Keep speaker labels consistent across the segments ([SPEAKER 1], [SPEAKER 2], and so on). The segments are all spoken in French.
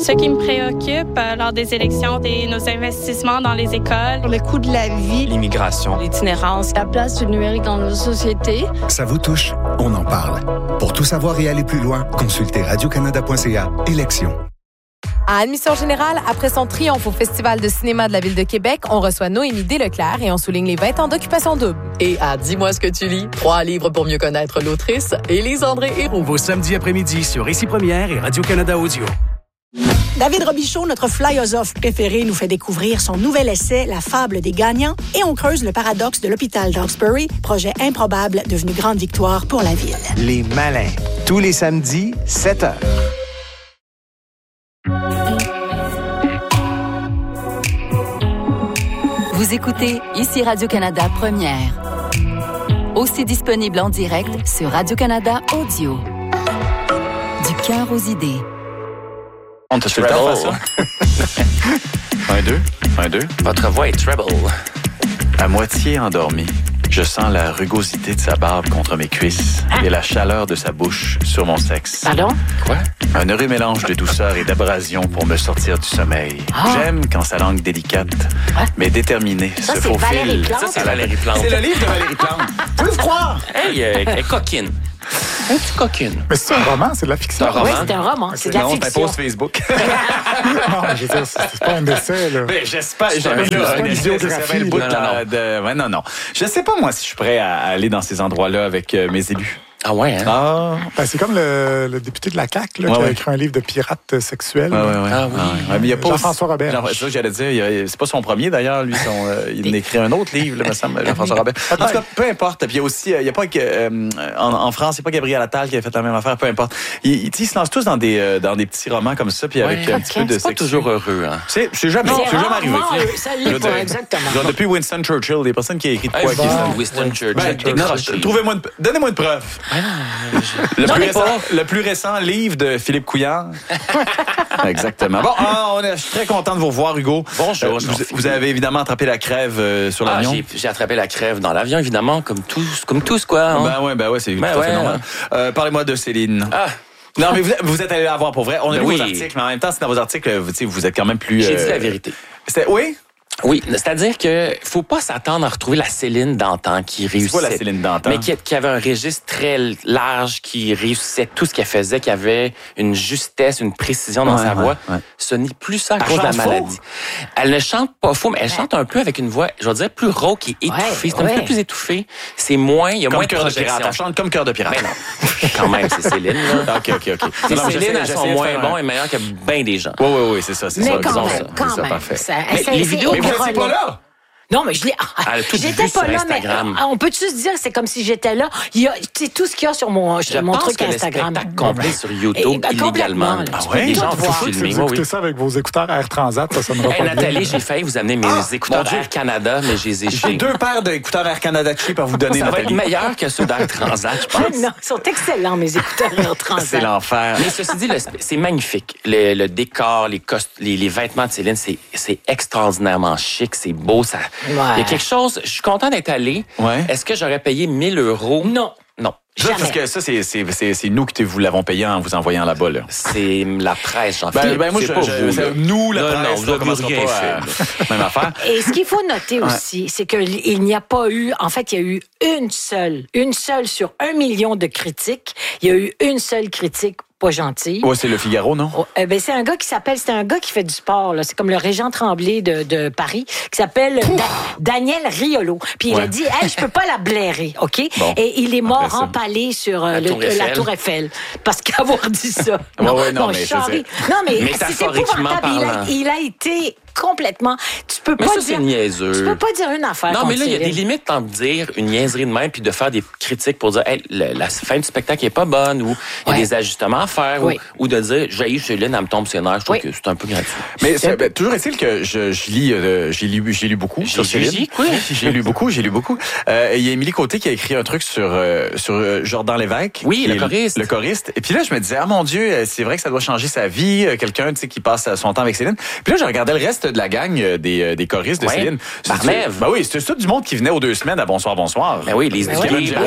[SPEAKER 1] Ce qui me préoccupe lors des élections, c'est nos investissements dans les écoles,
[SPEAKER 2] le coût de la vie,
[SPEAKER 3] l'immigration,
[SPEAKER 4] l'itinérance, la place du numérique dans nos sociétés.
[SPEAKER 5] Ça vous touche? On en parle. Pour tout savoir et aller plus loin, consultez radiocanada.ca. Élections.
[SPEAKER 6] À Admission Générale, après son triomphe au Festival de cinéma de la Ville de Québec, on reçoit Noémie Desleclerc et on souligne les 20 ans d'Occupation double.
[SPEAKER 7] Et à Dis-moi ce que tu lis, 3 livres pour mieux connaître l'autrice, Élise-André Héroux.
[SPEAKER 8] Vos samedis après-midi sur Ici Première et Radio-Canada Audio.
[SPEAKER 9] David Robichaud, notre philosophe préféré, nous fait découvrir son nouvel essai, La fable des gagnants, et on creuse le paradoxe de l'hôpital d'Hawkesbury, projet improbable devenu grande victoire pour la ville.
[SPEAKER 10] Les Malins, tous les samedis, 7h.
[SPEAKER 11] Vous écoutez Ici Radio-Canada Première. Aussi disponible en direct sur Radio-Canada Audio. Du cœur aux idées.
[SPEAKER 3] On te suit le temps, ça? 1, 2. Votre voix est treble. À moitié endormie, je sens la rugosité de sa barbe contre mes cuisses et la chaleur de sa bouche sur mon sexe.
[SPEAKER 12] Pardon?
[SPEAKER 3] Quoi? Un heureux mélange de douceur et d'abrasion pour me sortir du sommeil. J'aime quand sa langue délicate, mais déterminée,
[SPEAKER 12] ça,
[SPEAKER 3] se faufile.
[SPEAKER 12] Ça, c'est Valérie Plante.
[SPEAKER 3] C'est le livre de Valérie Plante.
[SPEAKER 12] Pouvez-vous croire?
[SPEAKER 3] Hey, elle est coquine. Un petit coquine.
[SPEAKER 13] Mais c'est un roman, c'est de la fiction.
[SPEAKER 12] Oui, c'est un roman, c'est de la fiction.
[SPEAKER 3] C'est un post Facebook.
[SPEAKER 13] Non, je veux dire, c'est pas un essai, là.
[SPEAKER 3] Ben, j'espère.
[SPEAKER 13] C'est une biographie.
[SPEAKER 3] Non. Je sais pas, moi, si je suis prêt à aller dans ces endroits-là avec mes élus.
[SPEAKER 12] Ah ouais, hein?
[SPEAKER 13] Ben, c'est comme le député de la CAQ là, qui a écrit un livre de pirates sexuels.
[SPEAKER 3] Ah oui. Mais il y a pas
[SPEAKER 13] Jean-François Robert.
[SPEAKER 3] C'est ça que j'allais dire. C'est pas son premier, d'ailleurs. Lui, il écrit un autre livre, là, me semble, Jean-François Robert. En tout cas, peu importe. Puis il y a aussi, il y a pas en France, il n'y a pas Gabriel Attal qui a fait la même affaire. Peu importe. Ils se lancent tous dans des petits romans comme ça, puis avec un petit peu de sexe.
[SPEAKER 12] C'est pas toujours heureux, hein?
[SPEAKER 3] C'est jamais arrivé.
[SPEAKER 12] Ça l'est pas, exactement.
[SPEAKER 3] Genre, depuis Winston Churchill, des personnes qui ont écrit de quoi
[SPEAKER 12] Winston Churchill.
[SPEAKER 3] Donnez-moi une preuve. Le plus récent livre de Philippe Couillard. Exactement. Bon, je suis très content de vous revoir, Hugo.
[SPEAKER 12] Bonjour.
[SPEAKER 3] Vous avez évidemment attrapé la crève sur l'avion.
[SPEAKER 12] J'ai attrapé la crève dans l'avion, évidemment, comme tous, quoi. Hein?
[SPEAKER 3] Ben ouais, c'est tout à fait normal. Parlez-moi de Céline. Non, mais vous êtes allé la voir pour vrai. On a lu vos articles, mais en même temps, c'est dans vos articles, vous êtes quand même plus...
[SPEAKER 12] J'ai dit la vérité.
[SPEAKER 3] Oui?
[SPEAKER 12] Oui, c'est-à-dire que faut pas s'attendre à retrouver la Céline d'antan qui réussissait.
[SPEAKER 3] C'est quoi la Céline d'antan?
[SPEAKER 12] Mais qui avait un registre très large, qui réussissait tout ce qu'elle faisait, qui avait une justesse, une précision dans sa voix. Ouais. Ce n'est plus ça à cause de la maladie. Elle ne chante pas faux, mais elle chante un peu avec une voix, je dirais, plus rauque et étouffée. C'est un peu plus étouffé. C'est moins, il y a moins de projection.
[SPEAKER 3] Elle chante comme Cœur de pirate.
[SPEAKER 12] Mais non. Quand même, c'est Céline, là.
[SPEAKER 3] OK.
[SPEAKER 12] Céline, elles sont moins bons et meilleurs que bien des gens.
[SPEAKER 3] Oui, c'est ça.
[SPEAKER 12] Mais quand même.
[SPEAKER 3] Parfait.
[SPEAKER 12] Les vidéos,
[SPEAKER 3] mais vous n'êtes pas là?
[SPEAKER 4] Non, mais je l'ai. J'étais pas là, mais on peut-tu se dire que c'est comme si j'étais là? Il y a tout ce qu'il y a sur mon truc Instagram.
[SPEAKER 12] Je pense que le spectacle complet sur YouTube illégalement.
[SPEAKER 3] Les
[SPEAKER 12] gens vont filmer.
[SPEAKER 13] Si vous écoutez ça avec vos écouteurs Air Transat, ça sonnera pas bien.
[SPEAKER 12] Nathalie, j'ai failli vous amener mes écouteurs Air Canada, mais je les ai
[SPEAKER 3] J'ai 2 paires d'écouteurs Air Canada cheap à vous donner,
[SPEAKER 12] Nathalie. Ça va être meilleur que ceux d'Air Transat, je pense.
[SPEAKER 4] Non, ils sont excellents, mes écouteurs Air Transat.
[SPEAKER 3] C'est l'enfer.
[SPEAKER 12] Mais ceci dit, c'est magnifique. Le décor, les vêtements de Céline, c'est extraordinairement chic, c'est beau. Il y a quelque chose. Je suis content d'être allé.
[SPEAKER 3] Ouais.
[SPEAKER 12] Est-ce que j'aurais payé 1 000 €?
[SPEAKER 4] Non.
[SPEAKER 3] Parce que ça, c'est nous qui vous l'avons payé en vous envoyant là-bas. Là.
[SPEAKER 12] C'est la presse, Jean-Philippe.
[SPEAKER 3] Moi, nous, la presse,
[SPEAKER 12] vous n'avez rien fait.
[SPEAKER 3] Même affaire.
[SPEAKER 4] Et ce qu'il faut noter aussi, c'est qu'il n'y a pas eu... En fait, il y a eu une seule sur 1 million de critiques. Il y a eu une seule critique pas gentille.
[SPEAKER 3] Ouais, c'est Le Figaro, non?
[SPEAKER 4] C'est un gars qui fait du sport, là. C'est comme le Régent Tremblay de Paris, qui s'appelle Daniel Riolo. Puis il a dit, je peux pas la blairer, OK? Bon. Et il est mort empalé sur la Tour Eiffel. Parce qu'avoir dit ça.
[SPEAKER 3] Non,
[SPEAKER 4] mais c'est épouvantable. Il a été complètement... Tu peux pas
[SPEAKER 12] c'est niaiseux.
[SPEAKER 4] Tu peux pas dire une affaire.
[SPEAKER 12] Non, mais là, il y a des limites entre dire une niaiserie de même puis de faire des critiques pour dire la fin du spectacle est pas bonne ou il y a des ajustements à faire ou de dire j'ai Céline, elle me tombe sur les nerfs. Je trouve que c'est un peu gratuit.
[SPEAKER 3] Mais toujours est-il que j'ai lu beaucoup sur Céline. J'ai lu beaucoup. Il y a Émilie Côté qui a écrit un truc sur Jordan Lévesque.
[SPEAKER 12] Oui, le choriste.
[SPEAKER 3] Le choriste. Et puis là, je me disais, mon Dieu, c'est vrai que ça doit changer sa vie, quelqu'un qui passe son temps avec Céline. Puis là, je regardais le reste reste de la gang des choristes de Céline.
[SPEAKER 12] Barnev.
[SPEAKER 3] Ben oui, c'était tout du monde qui venait aux 2 semaines à Bonsoir, Bonsoir.
[SPEAKER 12] Ben oui, les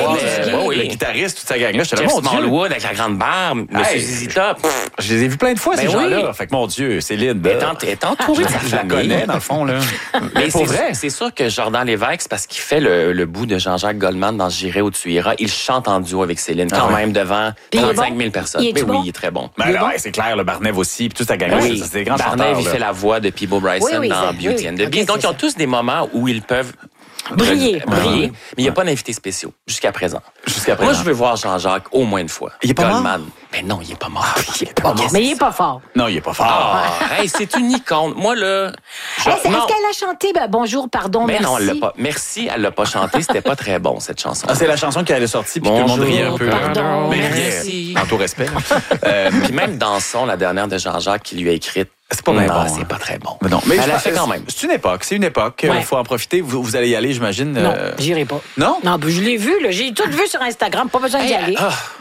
[SPEAKER 3] le guitariste, toute sa gang-là. J'étais là, mon Dieu.
[SPEAKER 12] Wood avec la grande barbe, Monsieur Zizi Top.
[SPEAKER 3] Je les ai vus plein de fois, ces gens-là. Fait que, mon Dieu, Céline.
[SPEAKER 12] Elle est entourée de sa famille.
[SPEAKER 3] Je la connais, dans le fond, là.
[SPEAKER 12] Mais pour vrai. C'est sûr que Jordan Lévesque, c'est parce qu'il fait le bout de Jean-Jacques Goldman dans J'irai où tu iras. Il chante en duo avec Céline, quand même, devant 35 000 personnes. Oui, il est très bon.
[SPEAKER 3] Ben alors, c'est clair, le Barnev aussi, puis toute sa gang-là. C'est des grands chanteurs.
[SPEAKER 12] Barnev, il fait la voix de Peabo Bryson dans Beauty and the Beast. Donc, ils ont tous des moments où ils peuvent briller. Mais il n'y a pas d'invités spéciaux jusqu'à présent. Moi, je veux voir Jean-Jacques au moins une fois.
[SPEAKER 3] Il est pas mort?
[SPEAKER 12] Mais non, il est pas mort.
[SPEAKER 4] Mais il est pas fort.
[SPEAKER 3] Non, il est pas fort.
[SPEAKER 12] C'est une icône. Moi, là...
[SPEAKER 4] Est-ce qu'elle a chanté Bonjour, pardon, merci?
[SPEAKER 12] Non, elle l'a pas. Merci, elle l'a pas chanté. C'était pas très bon, cette chanson.
[SPEAKER 3] C'est la chanson qui est sortie, puis tout le monde riait un peu.
[SPEAKER 4] Pardon,
[SPEAKER 12] merci.
[SPEAKER 3] En tout respect.
[SPEAKER 12] Puis même Dansons, la dernière de Jean-Jacques, qui lui a écrite,
[SPEAKER 3] c'est pas bien bon.
[SPEAKER 12] C'est pas très bon.
[SPEAKER 3] Mais non, mais
[SPEAKER 12] elle a fait quand même.
[SPEAKER 3] C'est une époque. Il faut en profiter. Vous allez y aller, j'imagine.
[SPEAKER 4] Non, j'irai pas.
[SPEAKER 3] Non?
[SPEAKER 4] Non, je l'ai vu. J'ai tout vu sur Instagram. Pas besoin d'y aller.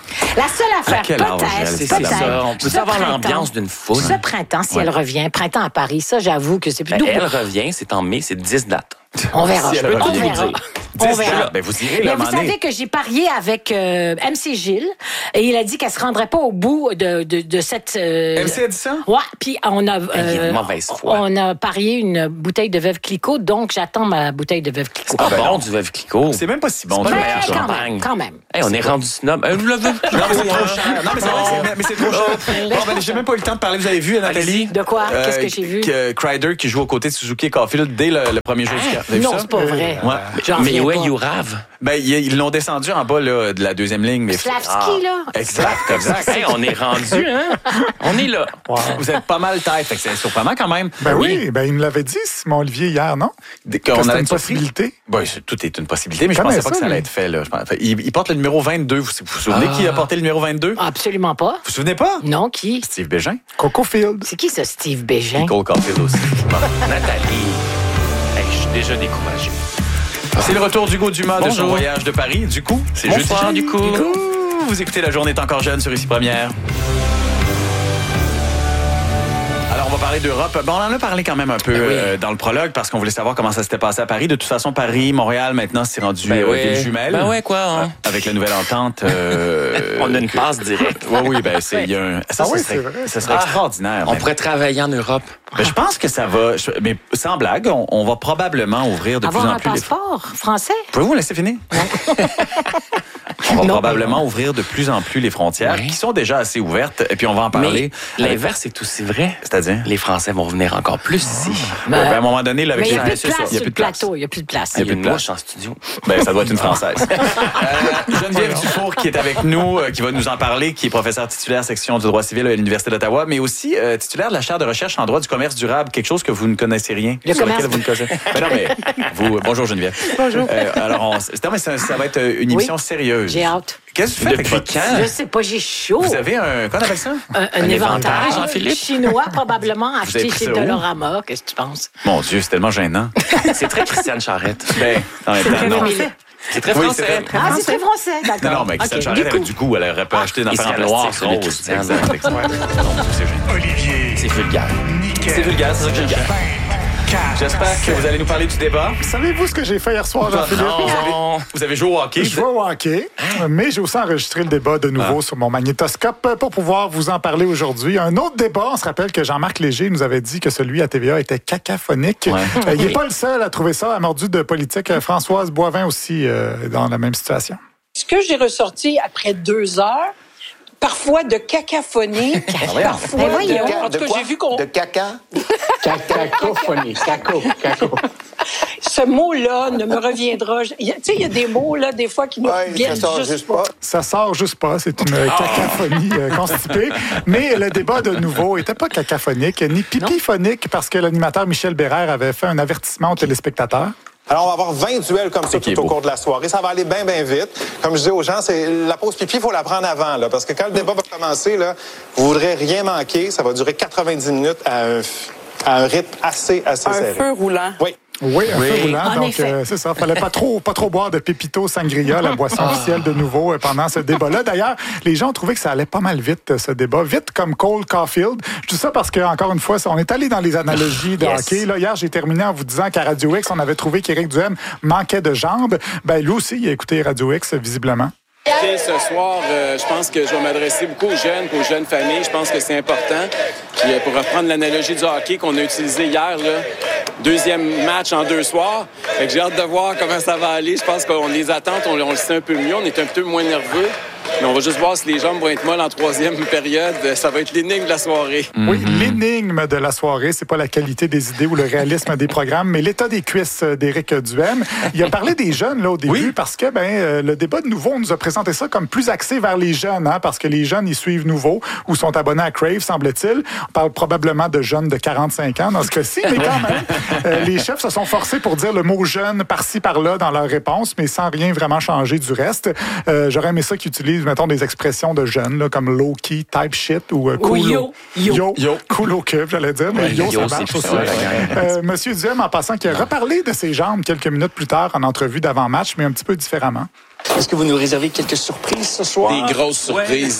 [SPEAKER 4] La seule affaire, peut-être.
[SPEAKER 12] On peut savoir l'ambiance d'une foule.
[SPEAKER 4] Ce printemps, si elle revient, printemps à Paris, ça, j'avoue que c'est plus doux.
[SPEAKER 12] Elle revient, c'est en mai, c'est 10 dates.
[SPEAKER 4] On verra.
[SPEAKER 3] Si
[SPEAKER 4] On verra.
[SPEAKER 3] On verra. Ben, vous irez là.
[SPEAKER 4] Mais vous savez que j'ai parié avec MC Gilles et il a dit qu'elle se rendrait pas au bout de cette.
[SPEAKER 3] MC a dit ça?
[SPEAKER 4] Ouais. Puis on a.
[SPEAKER 12] Mauvaise foi.
[SPEAKER 4] On a parié une bouteille de Veuve Clicquot, donc j'attends ma bouteille de Veuve Clicquot.
[SPEAKER 12] C'est pas bon du Veuve Clicquot.
[SPEAKER 3] C'est même pas si bon.
[SPEAKER 12] C'est pas le meilleur champagne.
[SPEAKER 4] Quand même.
[SPEAKER 12] On est rendu snob. Le Veuve Clicquot.
[SPEAKER 3] Non, mais c'est trop cher. Non, mais c'est trop cher. Bon, ben, j'ai même pas eu le temps de parler. Vous avez vu, Nathalie?
[SPEAKER 4] De quoi? Qu'est-ce que j'ai vu?
[SPEAKER 3] Crider qui joue aux côtés de Suzuki et Caulfield dès le premier jour du camp.
[SPEAKER 4] Non, c'est pas vrai.
[SPEAKER 12] Mais où est Yourav?
[SPEAKER 3] Ben, ils l'ont descendu en bas là, de la deuxième ligne. Mais...
[SPEAKER 4] Slavski, là.
[SPEAKER 3] Exact.
[SPEAKER 12] On est rendu, hein? On est là.
[SPEAKER 3] Wow. Vous êtes pas mal tête, fait que c'est surprenant quand même.
[SPEAKER 13] Ben oui, il me l'avait dit, Simon Olivier, hier, non?
[SPEAKER 3] Qu'on
[SPEAKER 13] a une possibilité.
[SPEAKER 3] Ben, tout est une possibilité, mais je pensais pas que ça allait être fait. Là. Il porte le numéro 22. Vous vous souvenez qui a porté le numéro 22?
[SPEAKER 4] Absolument pas.
[SPEAKER 3] Vous vous souvenez pas?
[SPEAKER 4] Non, qui?
[SPEAKER 3] Steve Bégin.
[SPEAKER 13] Coco Field.
[SPEAKER 4] C'est qui, ça, Steve Bégin?
[SPEAKER 3] Nicole Caulfield aussi.
[SPEAKER 12] Nathalie. Je suis déjà découragé.
[SPEAKER 3] C'est le retour d'Hugo Dumas de son voyage de Paris. Du coup, c'est jeudi.
[SPEAKER 12] Du coup.
[SPEAKER 3] Vous écoutez La Journée est encore jeune sur Ici Première. Alors, on va parler d'Europe. Bon, on en a parlé quand même un peu dans le prologue parce qu'on voulait savoir comment ça s'était passé à Paris. De toute façon, Paris, Montréal, maintenant, c'est rendu ville jumelle.
[SPEAKER 12] Ben ouais, quoi. Hein?
[SPEAKER 3] Avec la nouvelle entente.
[SPEAKER 12] On a une passe directe.
[SPEAKER 3] Oui, ben c'est il y a un. Ça serait extraordinaire.
[SPEAKER 12] On pourrait travailler en Europe.
[SPEAKER 3] Ben, je pense que ça va. Mais sans blague, on va probablement ouvrir de plus en plus.
[SPEAKER 4] Avoir un passeport français.
[SPEAKER 3] Pouvez-vous laisser finir? On va probablement ouvrir de plus en plus les frontières, qui sont déjà assez ouvertes, et puis on va en parler.
[SPEAKER 12] Mais l'inverse est aussi vrai.
[SPEAKER 3] C'est-à-dire?
[SPEAKER 12] Les Français vont venir encore plus ici.
[SPEAKER 3] Ben, à un moment donné, là, avec
[SPEAKER 4] il n'y a plus de place
[SPEAKER 3] il y a plus de place.
[SPEAKER 4] Il n'y a plus de place.
[SPEAKER 12] Il y a une mouche en studio.
[SPEAKER 3] Ben, ça doit être une Française. Geneviève Dufour qui est avec nous, qui va nous en parler, qui est professeure titulaire section du droit civil à l'Université d'Ottawa, mais aussi titulaire de la chaire de recherche en droit du commerce durable, quelque chose que vous ne connaissez rien.
[SPEAKER 4] Le commerce.
[SPEAKER 3] Vous ne connaissez. Ben non, mais bonjour Geneviève.
[SPEAKER 4] Bonjour.
[SPEAKER 3] Alors, ça va être une émission sérieuse.
[SPEAKER 4] J'ai hâte.
[SPEAKER 3] Qu'est-ce que tu fais avec votre
[SPEAKER 4] Je sais pas, j'ai chaud.
[SPEAKER 3] Vous avez qu'on appelle ça?
[SPEAKER 4] Un éventail, Jean-Philippe. Chinois, probablement, acheté chez Dolorama. Qu'est-ce que tu penses?
[SPEAKER 3] Mon Dieu, c'est tellement gênant.
[SPEAKER 12] C'est très Christiane Charette.
[SPEAKER 3] Ben, en même temps, non.
[SPEAKER 12] C'est très français.
[SPEAKER 4] C'est très français, d'accord.
[SPEAKER 3] Non, mais Christiane Charette, avec du goût, elle aurait pas acheté une affaire en noir, rose.
[SPEAKER 12] Olivier. C'est vulgaire.
[SPEAKER 3] C'est vulgaire, c'est ça que j'aime bien. J'espère que vous allez nous parler du débat.
[SPEAKER 13] Savez-vous ce que j'ai fait hier soir, Jean-Philippe?
[SPEAKER 3] Vous avez joué au hockey?
[SPEAKER 13] Je joue au hockey, mais j'ai aussi enregistré le débat de nouveau sur mon magnétoscope pour pouvoir vous en parler aujourd'hui. Un autre débat, on se rappelle que Jean-Marc Léger nous avait dit que celui à TVA était cacophonique. Ouais. Il n'est pas le seul à trouver ça, à mordu de politique. Françoise Boivin aussi dans la même situation.
[SPEAKER 2] Ce que j'ai ressorti après 2 heures, parfois de cacophonie, parfois en tout cas, j'ai vu qu'on...
[SPEAKER 14] De caca?
[SPEAKER 2] Cacophonie. Caco. Ce mot-là ne me reviendra. Tu sais, il y a des mots, là, des fois, qui nous viennent juste pas.
[SPEAKER 13] Ça sort juste pas. C'est une cacophonie constipée. Mais le débat, de nouveau, n'était pas cacophonique, ni pipiphonique, parce que l'animateur Michel Bérère avait fait un avertissement aux téléspectateurs.
[SPEAKER 15] Alors, on va avoir 20 duels comme ça tout au cours de la soirée. Ça va aller bien, bien vite. Comme je dis aux gens, c'est la pause pipi, il faut la prendre avant, là, parce que quand le débat va commencer, là, vous ne voudrez rien manquer. Ça va durer 90 minutes à un rythme assez serré.
[SPEAKER 2] Un feu roulant.
[SPEAKER 15] Oui.
[SPEAKER 13] Oui, un feu roulant. Donc, c'est ça. Fallait pas trop boire de Pépito Sangria, la boisson officielle de nouveau pendant ce débat-là. D'ailleurs, les gens ont trouvé que ça allait pas mal vite, ce débat. Vite comme Cole Caulfield. Je dis ça parce que, encore une fois, on est allé dans les analogies de hockey. Là, hier, j'ai terminé en vous disant qu'à Radio X, on avait trouvé qu'Éric Duhem manquait de jambes. Ben, lui aussi, il a écouté Radio X, visiblement.
[SPEAKER 14] Ce soir, je pense que je vais m'adresser beaucoup aux jeunes familles. Je pense que c'est important. Puis, pour reprendre l'analogie du hockey qu'on a utilisé hier, là, deuxième match en 2 soirs. Fait que j'ai hâte de voir comment ça va aller. Je pense qu'on les attentes, on le sait un peu mieux. On est un peu moins nerveux. Mais on va juste voir si les jambes vont être molles en 3e période. Ça va être l'énigme de la soirée.
[SPEAKER 13] Oui, l'énigme de la soirée, c'est pas la qualité des idées ou le réalisme des programmes, mais l'état des cuisses d'Éric Duhem. Il a parlé des jeunes là au début parce que le débat de Nouveau, on nous a présenté ça comme plus axé vers les jeunes, parce que les jeunes, ils suivent Nouveau ou sont abonnés à Crave, semble-t-il. On parle probablement de jeunes de 45 ans dans ce cas-ci, mais quand même, les chefs se sont forcés pour dire le mot jeune par-ci, par-là dans leur réponse, mais sans rien vraiment changer du reste. J'aurais aimé ça qu'ils utilisent, mettons, des expressions de jeunes, là, comme low-key, type shit ou cool. Yo. Cool au cube, j'allais dire, mais yo, ça marche aussi. Monsieur Duhem, en passant, qui a reparlé de ses jambes quelques minutes plus tard en entrevue d'avant-match, mais un petit peu différemment.
[SPEAKER 16] Est-ce que vous nous réservez quelques surprises ce soir?
[SPEAKER 14] Des grosses surprises.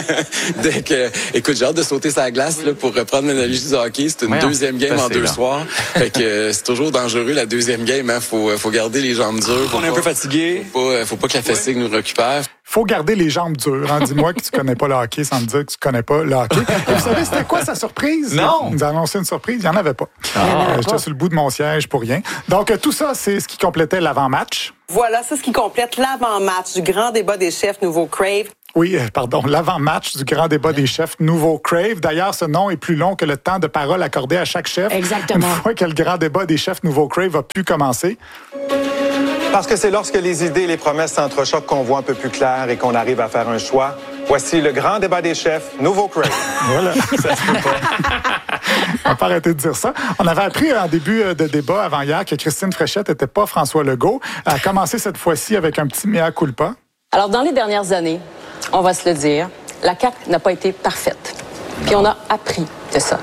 [SPEAKER 14] Écoute, j'ai hâte de sauter sa glace là, pour reprendre l'analogie du hockey. C'est une deuxième game en 2 soirs. Fait que c'est toujours dangereux la deuxième game. Faut garder les jambes dures.
[SPEAKER 16] On est un peu fatigué.
[SPEAKER 14] Faut pas que la fatigue nous récupère.
[SPEAKER 13] Faut garder les jambes dures. Dis-moi que tu connais pas le hockey sans me dire que tu connais pas le hockey. Et vous savez, c'était quoi sa surprise?
[SPEAKER 3] Non!
[SPEAKER 13] Il nous a annoncé une surprise. Il n'y en avait pas. J'étais sur le bout de mon siège pour rien. Donc, tout ça, c'est ce qui complétait l'avant-match.
[SPEAKER 17] Voilà, c'est ce qui complète l'avant-match du grand débat des chefs Nouveau Crave.
[SPEAKER 13] Oui, l'avant-match du grand débat des chefs Nouveau Crave. D'ailleurs, ce nom est plus long que le temps de parole accordé à chaque chef.
[SPEAKER 4] Exactement.
[SPEAKER 13] Une fois que le grand débat des chefs Nouveau Crave a pu commencer.
[SPEAKER 15] Parce que c'est lorsque les idées et les promesses s'entrechoquent qu'on voit un peu plus clair et qu'on arrive à faire un choix. Voici le grand débat des chefs Nouveau Crave.
[SPEAKER 13] Voilà, ça se peut pas. On va pas arrêter de dire ça. On avait appris en début de débat avant-hier que Christine Fréchette n'était pas François Legault. Elle a commencé cette fois-ci avec un petit mea culpa.
[SPEAKER 18] Alors, dans les dernières années, on va se le dire, la CAQ n'a pas été parfaite. Puis on a appris de ça.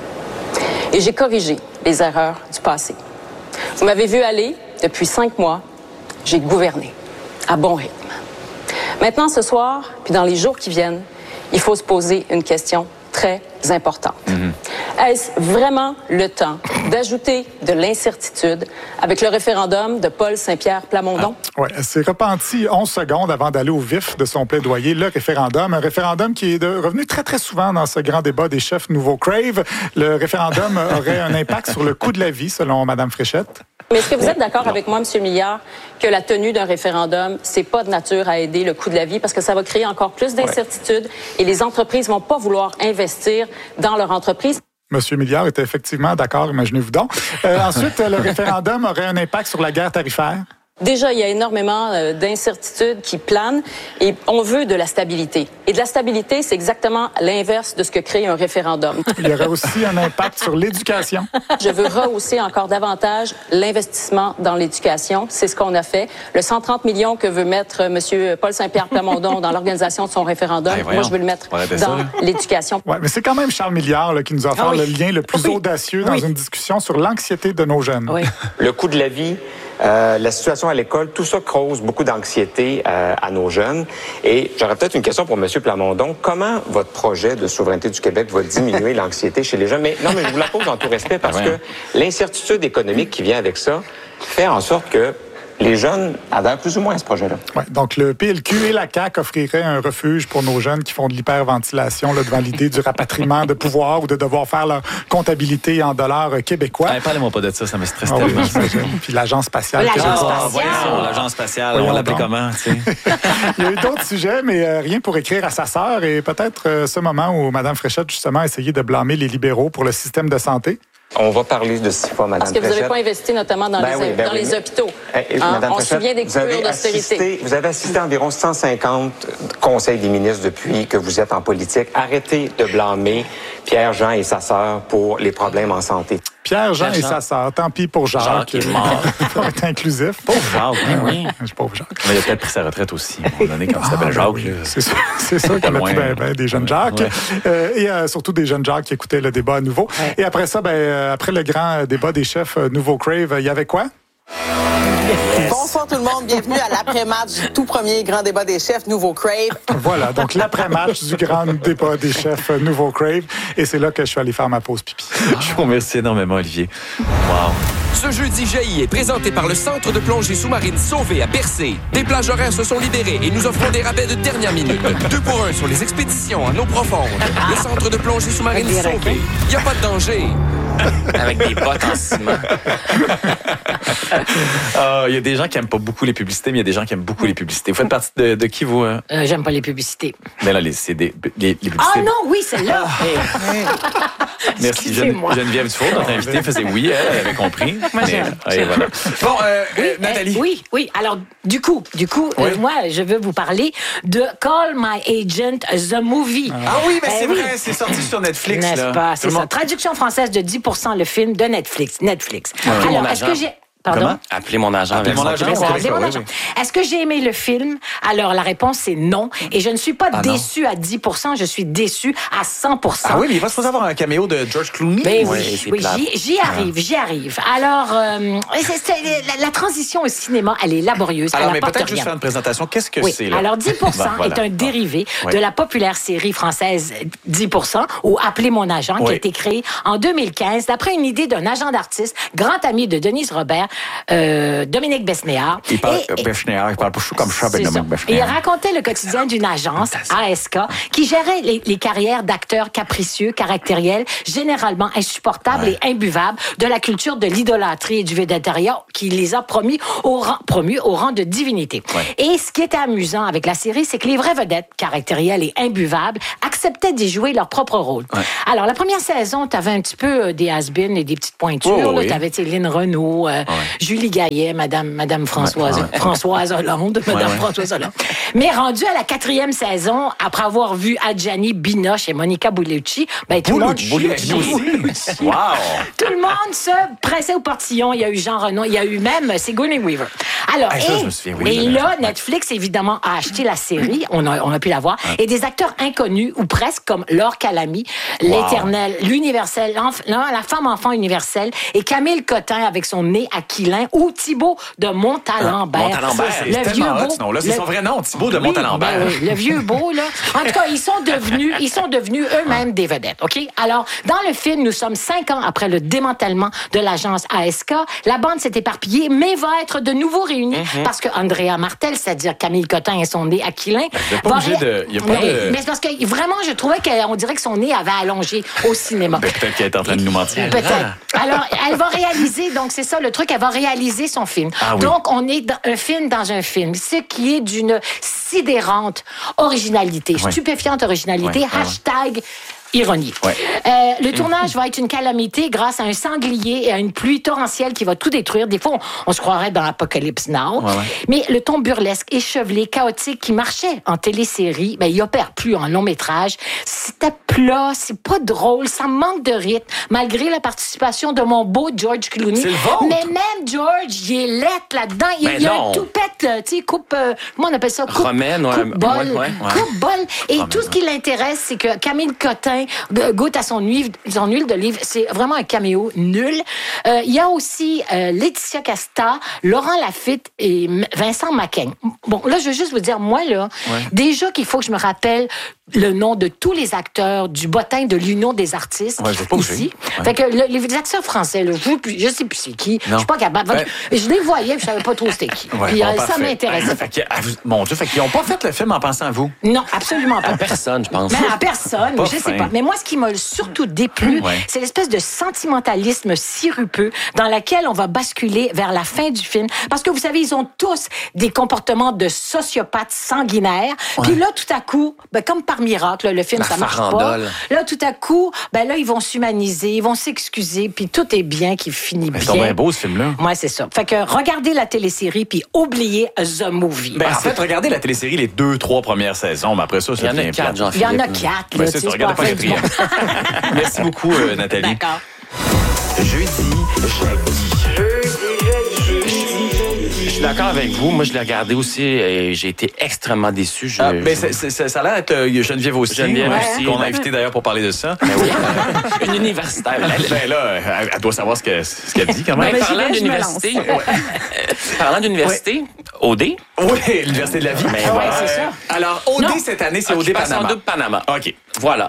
[SPEAKER 18] Et j'ai corrigé les erreurs du passé. Vous m'avez vu aller depuis 5 mois. J'ai gouverné à bon rythme. Maintenant, ce soir, puis dans les jours qui viennent, il faut se poser une question très importante. Est-ce vraiment le temps d'ajouter de l'incertitude avec le référendum de Paul Saint-Pierre Plamondon?
[SPEAKER 13] Oui, c'est repenti 11 secondes avant d'aller au vif de son plaidoyer, le référendum. Un référendum qui est revenu très, très souvent dans ce grand débat des chefs Nouveau Crave. Le référendum aurait un impact sur le coût de la vie, selon Mme Fréchette.
[SPEAKER 18] Mais est-ce que vous êtes d'accord avec moi, M. Milliard, que la tenue d'un référendum, c'est pas de nature à aider le coût de la vie parce que ça va créer encore plus d'incertitudes et les entreprises vont pas vouloir investir dans leur entreprise?
[SPEAKER 13] Monsieur Milliard était effectivement d'accord, imaginez-vous donc. Ensuite, le référendum aurait un impact sur la guerre tarifaire.
[SPEAKER 18] Déjà, il y a énormément d'incertitudes qui planent et on veut de la stabilité. Et de la stabilité, c'est exactement l'inverse de ce que crée un référendum.
[SPEAKER 13] Il y aurait aussi un impact sur l'éducation.
[SPEAKER 18] Je veux rehausser encore davantage l'investissement dans l'éducation. C'est ce qu'on a fait. Le 130 millions que veut mettre M. Paul Saint-Pierre Plamondon dans l'organisation de son référendum, moi, je veux le mettre dans l'éducation.
[SPEAKER 13] Oui, mais c'est quand même Charles Milliard là, qui nous a offert le lien le plus audacieux dans une discussion sur l'anxiété de nos jeunes.
[SPEAKER 19] Oui. Le coût de la vie, la situation à l'école, tout ça cause beaucoup d'anxiété à nos jeunes. Et j'aurais peut-être une question pour M. Plamondon. Comment votre projet de souveraineté du Québec va diminuer l'anxiété chez les jeunes? Mais non, mais je vous la pose en tout respect parce que l'incertitude économique qui vient avec ça fait en sorte que les jeunes adhèrent plus ou moins à ce projet-là.
[SPEAKER 13] Ouais, donc, le PLQ et la CAQ offriraient un refuge pour nos jeunes qui font de l'hyperventilation là, devant l'idée du rapatriement de pouvoir ou de devoir faire leur comptabilité en dollars québécois.
[SPEAKER 3] Parlez-moi pas de ça me stresse tellement.
[SPEAKER 13] Puis l'Agence spatiale.
[SPEAKER 3] L'Agence spatiale, on l'appelle comment?
[SPEAKER 13] Il y a eu d'autres sujets, mais rien pour écrire à sa sœur. Et peut-être ce moment où Mme Fréchette, justement, a essayé de blâmer les libéraux pour le système de santé.
[SPEAKER 19] On va parler de 6 fois, Mme Fréchette.
[SPEAKER 18] Parce que vous n'avez pas investi notamment dans les hôpitaux. On se souvient des coupures d'austérité.
[SPEAKER 19] Vous avez assisté à environ 150 conseils des ministres depuis que vous êtes en politique. Arrêtez de blâmer Pierre, Jean et sa sœur pour les problèmes en santé.
[SPEAKER 13] Pierre, Jean et sa sœur. Tant pis pour Jacques.
[SPEAKER 12] Jacques est mort.
[SPEAKER 13] Pour être inclusif.
[SPEAKER 3] Pauvre Jacques,
[SPEAKER 12] oui.
[SPEAKER 13] Pauvre Jacques.
[SPEAKER 3] Mais il a peut-être pris sa retraite aussi, à un moment donné, quand il s'appelle Jacques.
[SPEAKER 13] Oui. C'est sûr qu'il y a plus des jeunes Jacques. Ouais. Et surtout des jeunes Jacques qui écoutaient le débat à nouveau. Ouais. Et après ça, après le grand débat des chefs Nouveau Crave, il y avait quoi?
[SPEAKER 17] Yes. Bonsoir tout le monde, bienvenue à l'après-match du tout premier grand débat des chefs Nouveau Crave.
[SPEAKER 13] Voilà, donc l'après-match du grand débat des chefs Nouveau Crave. Et c'est là que je suis allé faire ma pause pipi.
[SPEAKER 3] Je vous remercie énormément, Olivier. Wow.
[SPEAKER 20] Ce jeudi, GI est présenté par le Centre de plongée sous-marine Sauvé à Percé. Des plages horaires se sont libérées et nous offrons des rabais de dernière minute. 2 pour 1 sur les expéditions en eau profonde. Le Centre de plongée sous-marine Sauvé. Il n'y a pas de danger.
[SPEAKER 12] Avec des bottes en ciment.
[SPEAKER 3] Il y a des gens qui n'aiment pas beaucoup les publicités, mais il y a des gens qui aiment beaucoup les publicités. Vous faites partie de qui, vous?
[SPEAKER 4] J'aime pas les publicités.
[SPEAKER 3] Mais là, c'est les publicités.
[SPEAKER 4] Ah non, oui, celle-là.
[SPEAKER 3] Merci, Geneviève Dufault, notre invitée, faisait oui, elle avait compris.
[SPEAKER 4] Moi, j'aime.
[SPEAKER 3] Voilà. Bon, Nathalie.
[SPEAKER 4] Oui. Alors, du coup, moi, je veux vous parler de Call My Agent, The Movie.
[SPEAKER 3] Ah oui, mais c'est vrai, c'est sorti sur Netflix.
[SPEAKER 4] N'est-ce pas? C'est ça. Traduction française de 10% le film de Netflix.
[SPEAKER 12] Ouais. Alors, est-ce que j'ai...
[SPEAKER 4] Pardon?
[SPEAKER 12] Appelez mon agent.
[SPEAKER 4] Est-ce que j'ai aimé le film? Alors, la réponse, c'est non. Et je ne suis pas déçue à 10%, je suis déçue à 100%.
[SPEAKER 3] Ah oui, mais il va supposer avoir un caméo de George Clooney.
[SPEAKER 4] Ben oui, j'y arrive. Alors, la transition au cinéma, elle est laborieuse.
[SPEAKER 3] Alors, mais peut-être juste faire une présentation. Qu'est-ce que c'est, là?
[SPEAKER 4] Alors, 10% est un dérivé de la populaire série française 10%, ou Appelez mon agent, qui a été créée en 2015 d'après une idée d'un agent d'artiste, grand ami de Denise Robert, Dominique Besnéard.
[SPEAKER 3] Il parle pas chou comme ça, Dominique Besnéard.
[SPEAKER 4] Et il racontait le quotidien d'une agence, ASK, qui gérait les carrières d'acteurs capricieux, caractériels, généralement insupportables et imbuvables, de la culture de l'idolâtrie et du védétariat qui les a promus au rang de divinité. Ouais. Et ce qui était amusant avec la série, c'est que les vraies vedettes, caractérielles et imbuvables, acceptaient d'y jouer leur propre rôle. Ouais. Alors, la première saison, tu avais un petit peu des has-been et des petites pointures. Tu avais Lynn Renaud, Julie Gaillet, Madame Françoise Hollande, Françoise Hollande. Mais rendu à la 4e saison, après avoir vu Adjani Binoche et Monica Bellucci, tout le monde se pressait au portillon. Il y a eu Jean Reno, il y a eu même Sigourney Weaver. Alors, là, Netflix, évidemment, a acheté la série, on a pu la voir, et des acteurs inconnus, ou presque, comme Laure Calamy, l'éternel, l'universel, la femme-enfant universelle, et Camille Cotin avec son nez aquilin, ou Thibaut de Montalembert.
[SPEAKER 3] Montalembert, c'est tellement hot, ce nom-là. C'est son vrai nom, Thibaut de Montalembert.
[SPEAKER 4] Le vieux beau, là. En tout cas, ils sont devenus eux-mêmes des vedettes, OK? Alors, dans le film, nous sommes 5 ans après le démantèlement de l'agence ASK. La bande s'est éparpillée, mais va être de nouveau réunie parce que Andrea Martel, c'est-à-dire Camille Cotin et son nez aquilin... Mais c'est parce que vraiment, je trouvais qu'on dirait que son nez avait allongé au cinéma.
[SPEAKER 3] Peut-être qu'elle est en train de nous mentir.
[SPEAKER 4] Peut-être. Alors, elle va réaliser, donc c'est ça le truc, elle va réaliser son film. Donc, on est dans un film dans un film, ce qui est d'une sidérante originalité, stupéfiante originalité, hashtag ironie. Le tournage va être une calamité grâce à un sanglier et à une pluie torrentielle qui va tout détruire. Des fois, on se croirait dans l'Apocalypse Now. Mais le ton burlesque, échevelé, chaotique qui marchait en télésérie, il opère plus en long métrage. C'était plat, c'est pas drôle, ça manque de rythme, malgré la participation de mon beau George Clooney.
[SPEAKER 3] C'est le vôtre.
[SPEAKER 4] Mais même George, il est laid là-dedans. Il y a un toupette, tu sais, coupe... comment on appelle ça?
[SPEAKER 12] Romaine,
[SPEAKER 4] coupe-bol. Coupe-bol. Et tout ce qui l'intéresse, c'est que Camille Cotin goûte à son huile d'olive. C'est vraiment un caméo nul. Il y a aussi Laetitia Casta, Laurent Lafitte et Vincent Macaigne. Bon, là, je veux juste vous dire, moi, là, déjà qu'il faut que je me rappelle le nom de tous les acteurs du bottin de l'Union des artistes ici. Fait que les acteurs français, là, je sais plus c'est qui. Je suis pas capable. Je les voyais, je savais pas trop c'était qui. Puis ça m'intéressait.
[SPEAKER 3] Mon Dieu, fait qu'ils n'ont pas fait le film en pensant à vous.
[SPEAKER 4] Non, absolument pas.
[SPEAKER 12] À personne, je pense.
[SPEAKER 4] Mais à personne, je sais pas. Mais moi, ce qui m'a surtout déplu, c'est l'espèce de sentimentalisme sirupeux dans lequel on va basculer vers la fin du film. Parce que vous savez, ils ont tous des comportements de sociopathes sanguinaires. Puis là, tout à coup, comme par miracle, le film, ça marche pas. Là, tout à coup, là, ils vont s'humaniser, ils vont s'excuser, puis tout est bien, qui finit bien.
[SPEAKER 3] C'est bien beau, ce film-là.
[SPEAKER 4] Ouais, c'est ça. Fait que regardez la télésérie, puis oubliez The Movie.
[SPEAKER 3] En fait, regardez la télésérie les 2-3 premières saisons, mais après ça,
[SPEAKER 12] il y en a 4, Jean-Philippe.
[SPEAKER 4] Il y en a 4.
[SPEAKER 3] C'est ça, regardez pas 4e. Merci beaucoup, Nathalie.
[SPEAKER 4] D'accord.
[SPEAKER 12] Je suis d'accord avec vous. Moi, je l'ai regardé aussi et j'ai été extrêmement déçu. Ça a
[SPEAKER 3] l'air d'être Geneviève aussi. Qu'on a invité d'ailleurs pour parler de ça.
[SPEAKER 12] Ben oui. Une universitaire.
[SPEAKER 3] Elle doit savoir ce qu'elle dit quand même.
[SPEAKER 12] Parlant d'université, OD.
[SPEAKER 3] Oui, l'Université de la vie.
[SPEAKER 12] C'est ça.
[SPEAKER 3] Alors, OD cette année, c'est OD Panama.
[SPEAKER 12] Double Panama. OK. Voilà.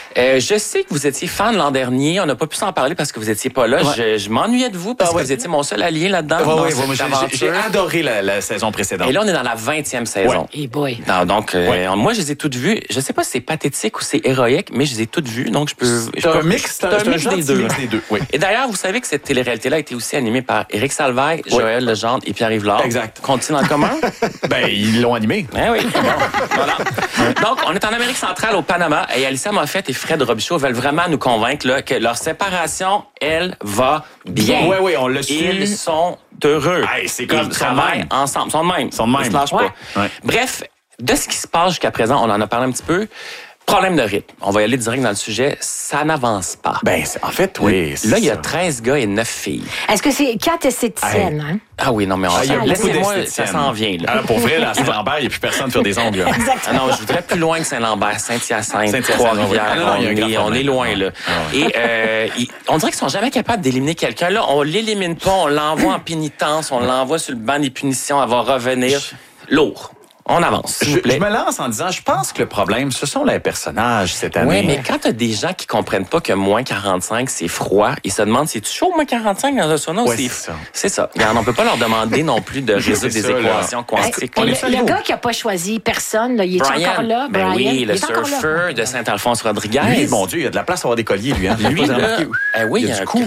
[SPEAKER 12] Je sais que vous étiez fan l'an dernier. On n'a pas pu s'en parler parce que vous étiez pas là. Je m'ennuyais de vous parce que vous étiez mon seul allié là-dedans.
[SPEAKER 3] J'ai adoré la saison précédente.
[SPEAKER 12] Et là, on est dans la 20e saison.
[SPEAKER 4] Et boy.
[SPEAKER 12] Donc, moi, je les ai toutes vues. Je sais pas si c'est pathétique ou c'est héroïque, mais je les ai toutes vues. Donc, je peux...
[SPEAKER 3] C'est un mix des deux. Oui.
[SPEAKER 12] Et d'ailleurs, vous savez que cette télé-réalité-là a été aussi animée par Éric Salvaille, Joël Legendre et Pierre-Yves Lard.
[SPEAKER 3] Exact.
[SPEAKER 12] Qu'ont-ils en commun?
[SPEAKER 3] Ils l'ont animé.
[SPEAKER 12] Oui. Voilà. Donc, on est en Amérique centrale, au Panama, et Alicia Moffett et Fred Robichaud veulent vraiment nous convaincre là, que leur séparation, elle, va bien.
[SPEAKER 3] Oui, on l'a su.
[SPEAKER 12] Ils sont heureux.
[SPEAKER 3] C'est comme
[SPEAKER 12] ils travaillent ensemble. Ils sont de même. Ils se lâchent pas.
[SPEAKER 3] Ouais.
[SPEAKER 12] Bref, de ce qui se passe jusqu'à présent, on en a parlé un petit peu. Problème de rythme. On va y aller direct dans le sujet. Ça n'avance pas.
[SPEAKER 3] En fait, oui.
[SPEAKER 12] Là, il y a 13 gars et 9 filles.
[SPEAKER 4] Est-ce que c'est 4 esthéticiennes? Hein?
[SPEAKER 12] Ah oui, non, mais laissez-moi, ça s'en vient. Là.
[SPEAKER 3] Pour vrai, à Saint-Lambert, il n'y a plus personne qui fait des ongles.
[SPEAKER 4] Exactement.
[SPEAKER 12] Non, je voudrais plus loin que Saint-Lambert, Saint-Hyacinthe, Trois-Rivières. On est loin, là. Et on dirait qu'ils sont jamais capables d'éliminer quelqu'un. Là, on l'élimine pas, on l'envoie en pénitence, on l'envoie sur le banc des punitions, elle va revenir. Lourd. On avance, s'il vous plaît.
[SPEAKER 3] Je me lance en disant, je pense que le problème, ce sont les personnages cette année.
[SPEAKER 12] Oui, mais quand t'as des gens qui comprennent pas que moins 45, c'est froid, ils se demandent, c'est-tu chaud moins 45 dans un sauna? C'est ça. Regarde, on peut pas leur demander non plus de résoudre des équations quantiques.
[SPEAKER 4] Le gars qui a pas choisi personne, là, il est encore là?
[SPEAKER 12] Brian, oui, le surfeur de Saint-Alphonse Rodriguez.
[SPEAKER 3] Lui, mon Dieu, il y a de la place pour avoir des colliers, lui. Hein.
[SPEAKER 12] Lui, là, oui, il y a
[SPEAKER 3] du coup.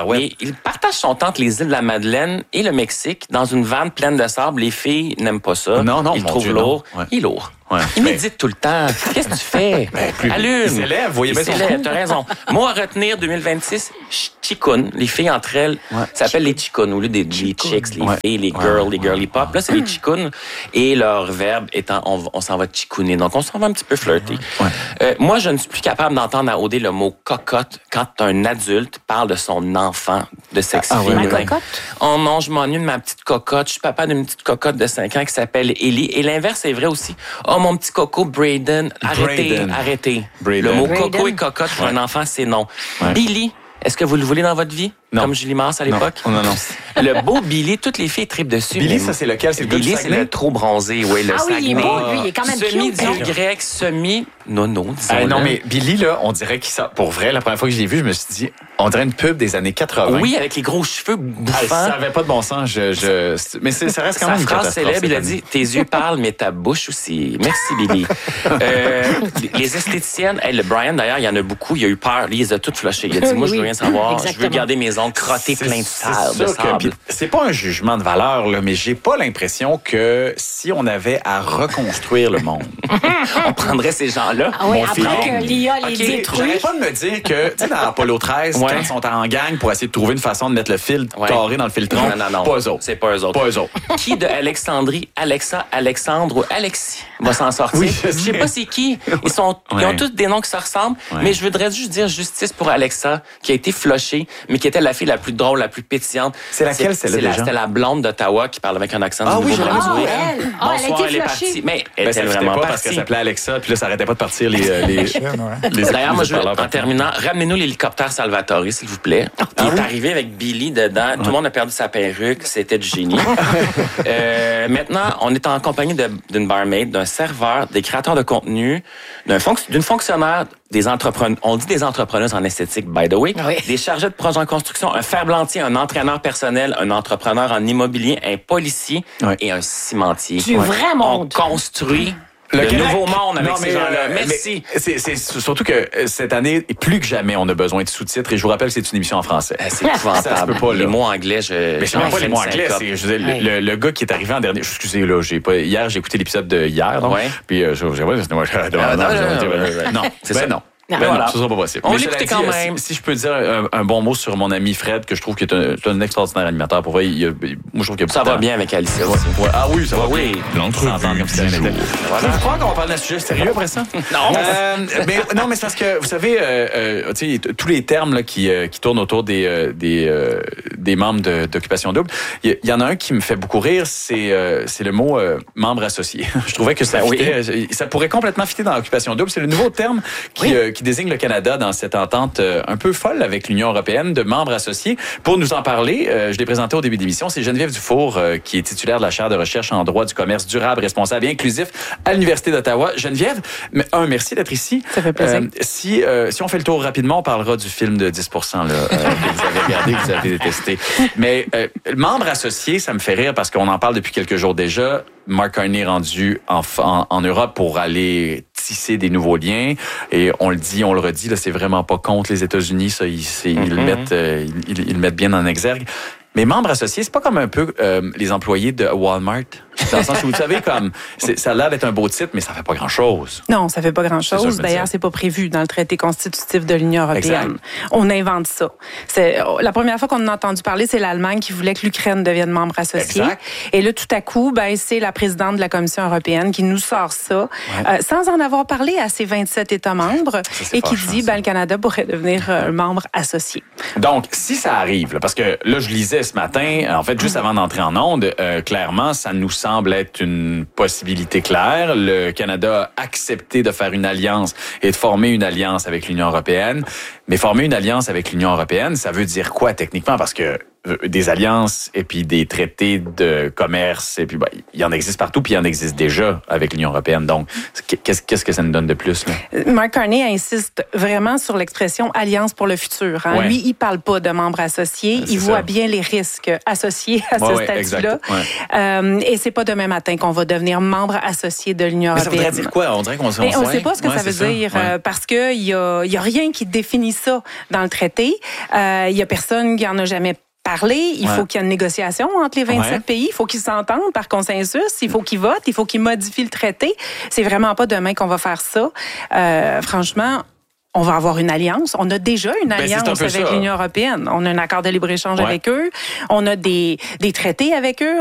[SPEAKER 12] Il partage son temps entre les îles de la Madeleine et le Mexique dans une vanne pleine de sable. Les filles n'aiment pas ça.
[SPEAKER 3] Non,
[SPEAKER 12] ils le trouvent lourd. Il est lourd.
[SPEAKER 3] Ouais.
[SPEAKER 12] Il médite tout le temps. Qu'est-ce que tu fais? Allume.
[SPEAKER 3] Il s'élève, voyez bien.
[SPEAKER 12] T'as raison. Mot à retenir 2026, chicun. Les filles entre elles s'appellent les chicun au lieu des chicks, les filles, les girls, les girly pop. Là, c'est les chicun. Et leur verbe étant on s'en va chicouner. Donc, on s'en va un petit peu flirter. Moi, je ne suis plus capable d'entendre à OD le mot cocotte quand un adulte parle de son enfant de sexe féminin. Oh non, je m'ennuie de ma petite cocotte. Je suis papa d'une petite cocotte de 5 ans qui s'appelle Ellie. Et l'inverse est vrai aussi. Oh, mon petit coco, Braden. Arrêtez. Le mot coco et cocotte pour un enfant, c'est non. Billy, est-ce que vous le voulez dans votre vie?
[SPEAKER 3] Non.
[SPEAKER 12] Comme Julie Mars à l'époque?
[SPEAKER 3] Non.
[SPEAKER 12] Le beau Billy, toutes les filles tripent dessus.
[SPEAKER 3] Billy, ça, c'est lequel? C'est
[SPEAKER 12] Billy, c'est le trop bronzé, le Saguenay.
[SPEAKER 4] Il est beau, lui, il est quand même
[SPEAKER 12] semi-grec, semi-nono, disons.
[SPEAKER 3] Non, mais Billy, là, on dirait qu'il sort. Pour vrai, la première fois que je l'ai vu, je me suis dit, on dirait une pub des années 80.
[SPEAKER 12] Oui, avec les gros cheveux bouffants.
[SPEAKER 3] Ça n'avait pas de bon sens. Mais ça reste quand même une
[SPEAKER 12] phrase célèbre, il a dit, tes yeux parlent, mais ta bouche aussi. Merci, Billy. Les esthéticiennes, le Brian, d'ailleurs, il y en a beaucoup, il a eu peur. Lui, il les a toutes flushées. Il a dit, moi, je veux rien savoir. Je veux garder mes ongles crottés plein de sable.
[SPEAKER 3] C'est pas un jugement de valeur, là, mais j'ai pas l'impression que si on avait à reconstruire le monde,
[SPEAKER 12] on prendrait ces gens-là.
[SPEAKER 4] Après que l'IA les détruit.
[SPEAKER 3] J'arrête pas de me dire que, tu sais, dans Apollo 13, quand ils sont en gang pour essayer de trouver une façon de mettre le fil carré dans le filtron,
[SPEAKER 12] non.
[SPEAKER 3] pas eux autres.
[SPEAKER 12] C'est pas eux autres. Qui de Alexandrie, Alexa, Alexandre ou Alexis va s'en sortir?
[SPEAKER 3] Oui,
[SPEAKER 12] je sais pas c'est qui. Ils ont tous des noms qui se ressemblent, mais je voudrais juste dire justice pour Alexa, qui a été flushée, mais qui était la fille la plus drôle, la plus pétillante.
[SPEAKER 3] C'est laquelle, celle-là,
[SPEAKER 12] C'était la blonde d'Ottawa qui parle avec un accent du Nouveau-Brunswick. Bonsoir, elle est partie. Mais elle était vraiment
[SPEAKER 3] pas parce qu'elle s'appelait Alexa, puis là, ça arrêtait pas de partir les
[SPEAKER 12] D'ailleurs, moi, en terminant, ramenez-nous l'hélicoptère Salvatore, s'il vous plaît. Il est arrivé avec Billy dedans. Tout le monde a perdu sa perruque. C'était du génie. Maintenant, on est en compagnie d'une barmaid, d'un serveur, des créateurs de contenu, d'une fonctionnaire, des entrepreneurs. On dit des entrepreneuses en esthétique, by the way. Des chargés de projet en construction, un ferblantier, un entraîneur personnel, un entrepreneur en immobilier, un policier et un cimentier.
[SPEAKER 4] Du vrai monde.
[SPEAKER 12] On construit le nouveau monde avec ces gens-là. Merci.
[SPEAKER 3] C'est surtout que cette année, plus que jamais, on a besoin de sous-titres. Et je vous rappelle que c'est une émission en français.
[SPEAKER 12] C'est épouvantable. Ça se peut pas, là. Les mots anglais,
[SPEAKER 3] mais je ne pas les mots anglais. Le gars qui est arrivé en dernier. Excusez, là, hier, j'ai écouté l'épisode de hier. Puis, non, c'est ça. Non, ce sera pas possible.
[SPEAKER 12] On va l'écouter quand même.
[SPEAKER 3] Si je peux dire un bon mot sur mon ami Fred, que je trouve qu'il est un extraordinaire animateur. Pour vrai, moi, je trouve que
[SPEAKER 12] ça va bien avec Alicia aussi.
[SPEAKER 3] Ouais. Ah oui, ça va bien.
[SPEAKER 10] L'entrevue
[SPEAKER 3] Je crois qu'on va parler d'un sujet sérieux après ça. Non, mais c'est parce que, vous savez, tous les termes là, qui tournent autour des membres d'Occupation Double, il y en a un qui me fait beaucoup rire, c'est le mot membre associé. Je trouvais que ça pourrait complètement fitter dans l'Occupation Double. C'est le nouveau terme qui désigne le Canada dans cette entente un peu folle avec l'Union européenne de membres associés. Pour nous en parler, je l'ai présenté au début d'émission, c'est Geneviève Dufour qui est titulaire de la chaire de recherche en droit du commerce durable, responsable et inclusif à l'Université d'Ottawa. Geneviève, merci d'être ici.
[SPEAKER 6] Ça fait plaisir.
[SPEAKER 3] Si on fait le tour rapidement, on parlera du film de 10% là, que vous avez regardé, que vous avez détesté. Mais membre associé, ça me fait rire parce qu'on en parle depuis quelques jours déjà. Mark Carney est rendu en Europe pour aller tisser des nouveaux liens. Et on le dit, on le redit, là, c'est vraiment pas contre les États-Unis. Ça, ils le mettent bien en exergue. Mais membre associé, c'est pas comme un peu les employés de Walmart? Dans le sens où, vous savez, ça a l'air d'être un beau titre, mais ça fait pas grand-chose.
[SPEAKER 21] Non, ça fait pas grand-chose. D'ailleurs, c'est pas prévu dans le traité constitutif de l'Union européenne. Exact. On invente ça. La première fois qu'on en a entendu parler, c'est l'Allemagne qui voulait que l'Ukraine devienne membre associé.
[SPEAKER 3] Exact.
[SPEAKER 21] Et là, tout à coup, c'est la présidente de la Commission européenne qui nous sort ça, sans en avoir parlé à ses 27 États membres, et qui dit, le Canada pourrait devenir membre associé.
[SPEAKER 3] Donc, si ça arrive, là, parce que là, je lisais ce matin, en fait, juste avant d'entrer en onde, clairement, ça nous semble être une possibilité claire. Le Canada a accepté de faire une alliance et de former une alliance avec l'Union européenne. Mais former une alliance avec l'Union européenne, ça veut dire quoi techniquement? Parce que des alliances et puis des traités de commerce, et puis il y en existe partout, puis il y en existe déjà avec l'Union européenne. Donc, qu'est-ce que ça nous donne de plus, là?
[SPEAKER 21] Mark Carney insiste vraiment sur l'expression alliance pour le futur. Hein? Ouais. Lui, il parle pas de membres associés. Il voit bien les risques associés à ce statut-là. Et c'est pas demain matin qu'on va devenir membre associé de l'Union européenne.
[SPEAKER 3] Ça voudrait dire quoi? On dirait qu'on sait.
[SPEAKER 21] On sait pas ce que ça veut dire parce que il y a rien qui définit ça dans le traité. Il y a personne qui en a jamais parler, il faut qu'il y ait une négociation entre les 27 pays, il faut qu'ils s'entendent par consensus, il faut qu'ils votent, il faut qu'ils modifient le traité. C'est vraiment pas demain qu'on va faire ça. Franchement, on va avoir une alliance. On a déjà une alliance avec l'Union européenne. On a un accord de libre-échange avec eux. On a des traités avec eux.